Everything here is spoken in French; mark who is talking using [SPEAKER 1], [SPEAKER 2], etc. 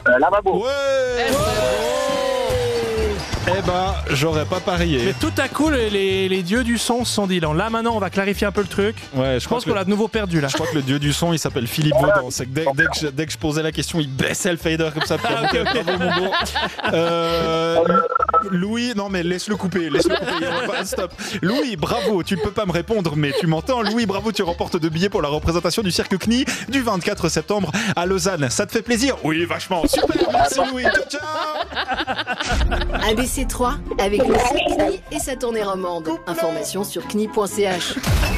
[SPEAKER 1] Lavabo.
[SPEAKER 2] Ouais. Eh ben, j'aurais pas parié.
[SPEAKER 3] Mais tout à coup, les dieux du son se sont dit, là maintenant on va clarifier un peu le truc.
[SPEAKER 2] Ouais,
[SPEAKER 3] Je pense qu'on l'a de nouveau perdu là.
[SPEAKER 2] Je crois que le dieu du son, il s'appelle Philippe Vaudan. C'est que dès que je posais la question, il baissait le fader comme ça. Bravo, mon beau. Louis, non mais laisse-le couper. Stop. Louis, bravo, tu ne peux pas me répondre, mais tu m'entends. Louis, bravo, tu remportes 2 billets pour la représentation du Cirque CNI du 24 septembre à Lausanne. Ça te fait plaisir? Oui, vachement. Super, merci Louis. Ciao, ciao.
[SPEAKER 4] ABC3 avec le Cirque CNI et sa tournée romande. Information sur cni.ch.